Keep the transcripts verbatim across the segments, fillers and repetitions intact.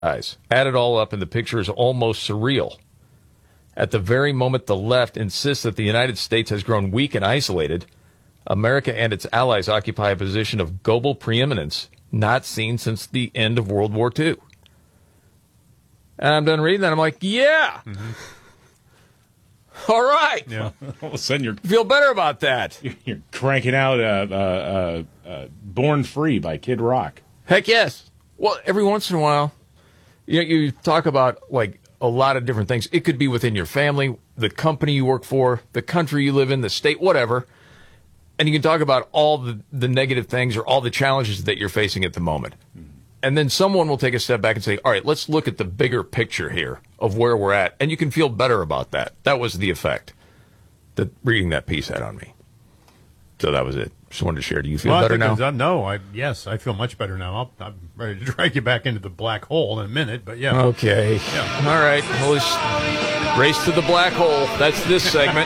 eyes. Add it all up, and the picture is almost surreal. At the very moment the left insists that the United States has grown weak and isolated, America and its allies occupy a position of global preeminence not seen since the end of World War Two. And I'm done reading that. I'm like, yeah. Mm-hmm. All right. Yeah. All of a sudden you're feel better about that. You're cranking out uh, uh, uh, uh, Born Free by Kid Rock. Heck yes. Well, every once in a while, you, you talk about like a lot of different things. It could be within your family, the company you work for, the country you live in, the state, whatever. And you can talk about all the, the negative things or all the challenges that you're facing at the moment. Mm-hmm. And then someone will take a step back and say, all right, let's look at the bigger picture here of where we're at. And you can feel better about that. That was the effect that reading that piece had on me. So that was it. Just wanted to share. Do you feel well, better now? Uh, no, I yes, I feel much better now. I'll, I'm ready to drag you back into the black hole in a minute, but yeah. Okay. Yeah. All right. Well, let's race to the black hole. That's this segment.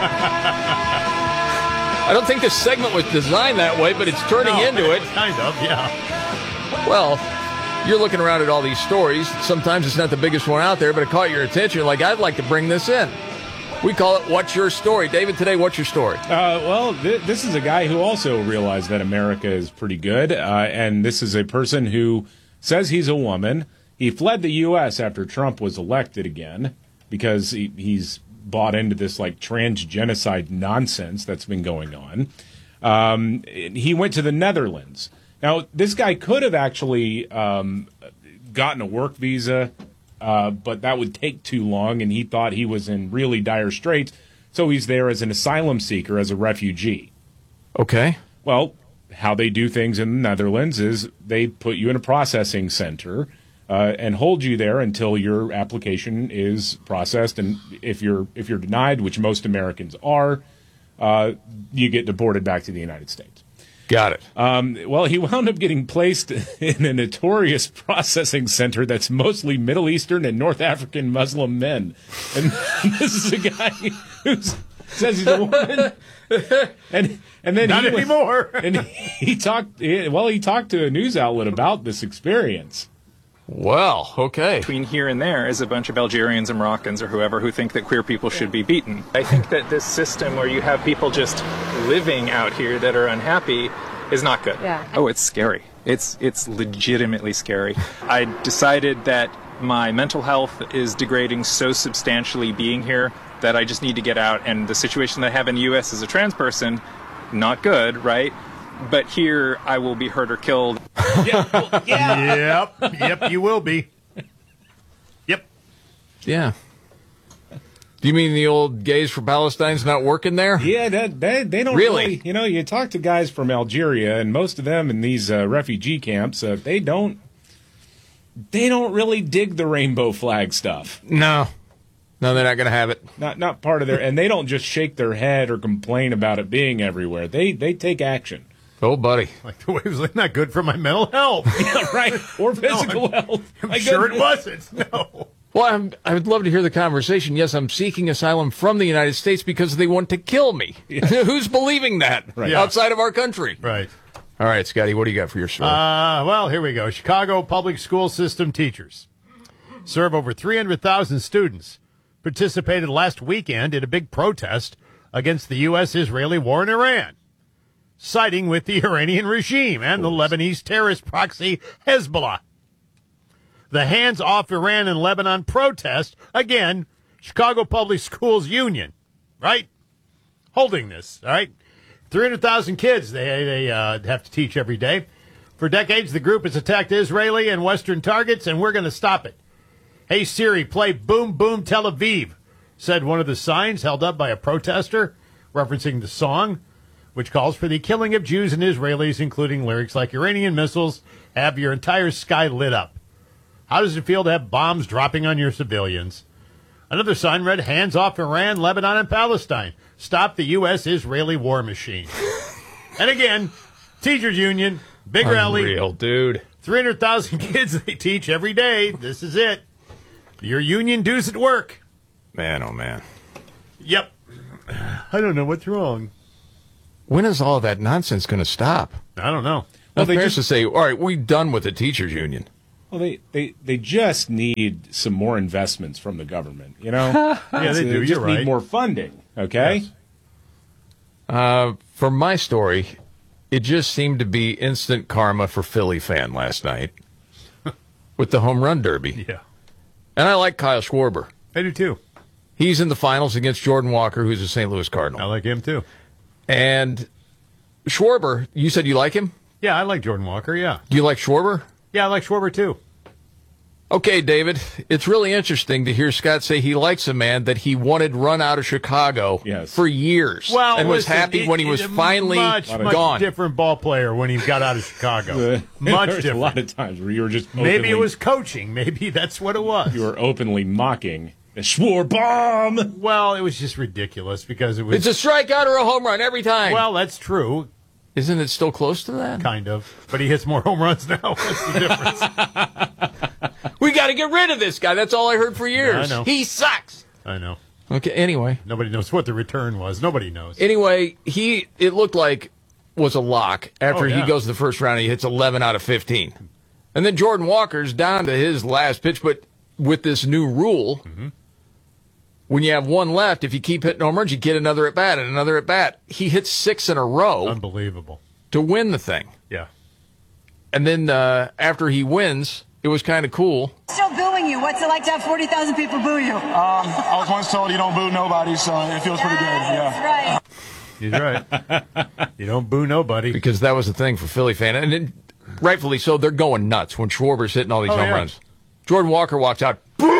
I don't think this segment was designed that way, but it's turning no, into it. Kind of, yeah. Well, you're looking around at all these stories. Sometimes it's not the biggest one out there, but it caught your attention. You're like, I'd like to bring this in. We call it What's Your Story? David, today, what's your story? Uh, well, th- this is a guy who also realized that America is pretty good, uh, and this is a person who says he's a woman. He fled the U S after Trump was elected again because he, he's bought into this like transgenocide nonsense that's been going on. Um, he went to the Netherlands. Now, this guy could have actually um, gotten a work visa, uh, but that would take too long, and he thought he was in really dire straits, so he's there as an asylum seeker, as a refugee. Okay. Well, how they do things in the Netherlands is they put you in a processing center uh, and hold you there until your application is processed, and if you're if you're denied, which most Americans are, uh, you get deported back to the United States. Got it. Um, well, he wound up getting placed in a notorious processing center that's mostly Middle Eastern and North African Muslim men. And this is a guy who says he's a woman. And and then Not he anymore. Was, and he talked. Well, he talked to a news outlet about this experience. Well, okay. Between here and there is a bunch of Algerians and Moroccans or whoever who think that queer people should be beaten. I think that this system where you have people just living out here that are unhappy is not good. Yeah. Oh, it's scary. It's it's legitimately scary. I decided that my mental health is degrading so substantially being here that I just need to get out. And the situation that I have in the U S as a trans person, not good, right? But here I will be hurt or killed. Yeah. Well, yeah. Yep. Yep. You will be. Yep. Yeah. Do you mean the old Gays for Palestine's not working there? Yeah, that, they they don't really? really. You know, you talk to guys from Algeria, and most of them in these uh, refugee camps, uh, they don't. They don't really dig the rainbow flag stuff. No. No, they're not going to have it. Not not part of their, and they don't just shake their head or complain about it being everywhere. They they take action. Oh, buddy. Like the way it was like, not good for my mental health. Yeah, right. Or physical no, I'm, health. I'm My sure goodness. it wasn't. No. Well, I'm, I would love to hear the conversation. Yes, I'm seeking asylum from the United States because they want to kill me. Yeah. Who's believing that right. outside of our country? Right. All right, Scotty, what do you got for your story? Uh, well, here we go. Chicago public school system teachers serve over three hundred thousand students. Participated last weekend in a big protest against the U S Israeli war in Iran, siding with the Iranian regime and the Lebanese terrorist proxy Hezbollah. The Hands Off Iran and Lebanon protest, again, Chicago Public Schools Union, right? Holding this, all right? three hundred thousand kids they, they uh, have to teach every day. For decades, the group has attacked Israeli and Western targets, and we're going to stop it. Hey, Siri, play Boom Boom Tel Aviv, said one of the signs held up by a protester, referencing the song, which calls for the killing of Jews and Israelis, including lyrics like Iranian missiles have your entire sky lit up. How does it feel to have bombs dropping on your civilians? Another sign read, Hands Off Iran, Lebanon, and Palestine. Stop the U S Israeli war machine. And again, teachers union, big rally. Unreal, dude. three hundred thousand kids they teach every day. This is it. Your union dues at work. Man, oh, man. Yep. I don't know what's wrong. When is all that nonsense going to stop? I don't know. Well, they they just to say, all right, we're done with the teachers union. Well, they, they, they just need some more investments from the government, you know? Yeah, they do. just You're right. need more funding, okay? Yes. Uh, for my story, it just seemed to be instant karma for Philly fan last night with the home run derby. Yeah. And I like Kyle Schwarber. I do too. He's in the finals against Jordan Walker, who's a Saint Louis I Cardinal. like him too. And Schwarber, you said you like him? Yeah, I like Jordan Walker. Yeah. Do you like Schwarber? Yeah, I like Schwarber too. Okay, David, it's really interesting to hear Scott say he likes a man that he wanted run out of Chicago Yes. for years Well, and was listen, happy he- when he was he's a finally much, much gone. different ball player when he got out of Chicago. much There's different. a lot of times where you were just Maybe openly, it was coaching. Maybe that's what it was. you were openly mocking the Schwarbomb. Well, it was just ridiculous because it was. It's a strikeout or a home run every time. Well, that's true, Isn't it still close to that? kind of. But he hits more home runs now. What's the difference? We got to get rid of this guy. That's all I heard for years. I know. He sucks. I know. Okay, anyway. Nobody knows what the return was. Nobody knows. Anyway, he it looked like was a lock after Oh, yeah. he goes to the first round. He hits eleven out of fifteen. And then Jordan Walker's down to his last pitch, but with this new rule, Mm-hmm. when you have one left, if you keep hitting home runs, you get another at bat and another at bat. He hits six in a row Unbelievable. to win the thing. Yeah. And then uh, after he wins, it was kind of cool. Still booing you. What's it like to have forty thousand people boo you? Um, I was once told you don't boo nobody, so it feels pretty good. Yeah. That's right. He's right. You don't boo nobody. Because that was the thing for Philly fan. And it, rightfully so, they're going nuts when Schwarber's hitting all these Oh, home yeah. runs. Jordan Walker walks out.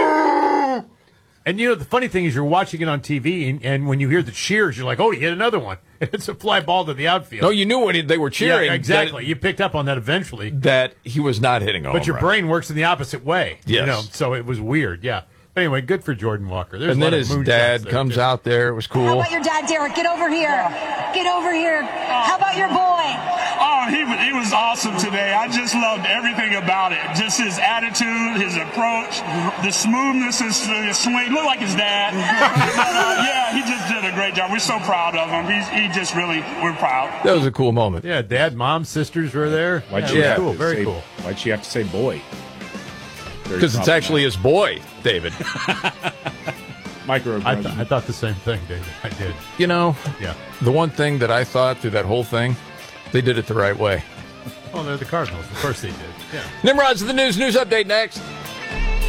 And you know, the funny thing is you're watching it on T V, and, and when you hear the cheers, you're like, oh, he hit another one. It's a fly ball to the outfield. No, you knew when he- they were cheering. Yeah, exactly. That, You picked up on that eventually. that he was not hitting a But home your run. brain works in the opposite way. You Yes. know, so it was weird, yeah. But anyway, good for Jordan Walker. There's And a lot then of his moonshots dad there, comes too. out there. It was How cool. about your dad, Derek? Get over here. Get over here. How about your boy? Oh, he, was- he was awesome today. I just loved everything about it. Just his attitude, his approach, the smoothness, his, his swing. Looked like his dad. But, uh, yeah, he just did a great job. We're so proud of him. He's, he just really, we're proud. That was a cool moment. Yeah, dad, mom, sisters were there. Why'd yeah, she it was have cool. to Very say, cool. Why'd she have to say boy? Very Because it's actually his boy, David. microaggression. I, th- I thought the same thing, David. I did. You know, Yeah. the one thing that I thought through that whole thing, they did it the right way. Oh, they're the Cardinals. Of course they did. Yeah. Nimrod's the news. News update next.